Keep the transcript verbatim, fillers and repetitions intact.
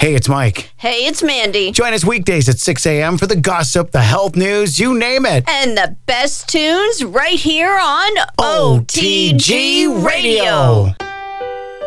Hey, it's Mike. Hey, it's Mandy. Join us weekdays at six a.m. for the gossip, the health news, you name it. And the best tunes right here on O T G Radio.